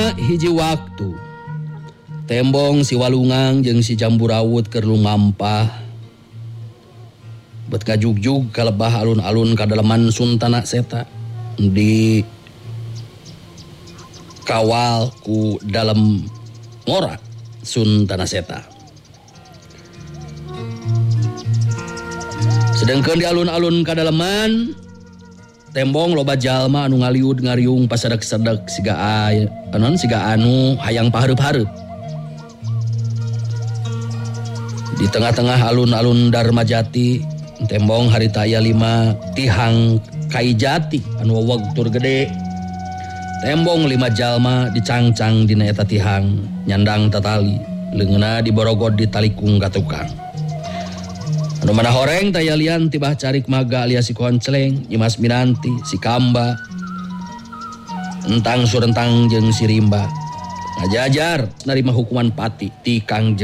hiji waktu tembong si Walungang jeung si Jamburawut keur lumampah bet kajugjug kalebah alun-alun kadalaman Suntana Seta di kawal ku dalam ngora Suntana Seta. Sedengkeun di alun-alun kadalaman tembong loba jalma anu ngaliud ngariung pasadek-sadek siga anu hayang pahareup-hareup. Di tengah-tengah alun-alun Darmajati tembong harita aya 5 tihang kai jati anu weweg tur gede. Tembong 5 jalma dicangcang dina eta tihang nyandang tatali leungeunna diborogod di talikung ka tukang. Anu mana horeng taya lian tibah carik maga alias si Koncleng, Nyimas Minanti, si Kamba, Entang Surentang jeung si Rimba. Ngajajar narima hukuman pati ti Kang